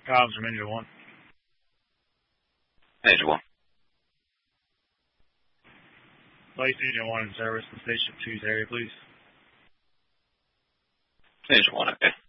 Comms from Engine 1. Engine 1. Place Engine 1 in service to Station 2's area, please. Engine 1, okay.